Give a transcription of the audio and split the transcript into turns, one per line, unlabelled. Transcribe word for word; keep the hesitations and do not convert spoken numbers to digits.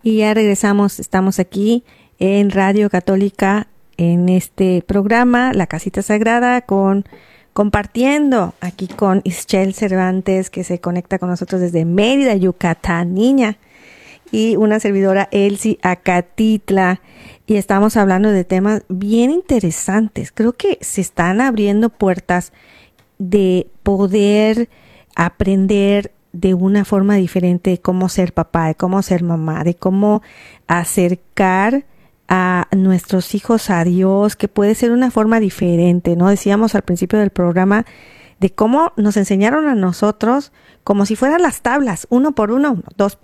Y ya regresamos, estamos aquí en Radio Católica en este programa, La Casita Sagrada, con compartiendo aquí con Ischel Cervantes, que se conecta con nosotros desde Mérida, Yucatán, niña, y una servidora, Elsie Acatitla, y estamos hablando de temas bien interesantes. Creo que se están abriendo puertas de poder aprender de una forma diferente de cómo ser papá, de cómo ser mamá, de cómo acercar a nuestros hijos a Dios, que puede ser una forma diferente, ¿no? Decíamos al principio del programa de cómo nos enseñaron a nosotros como si fueran las tablas, uno por uno, dos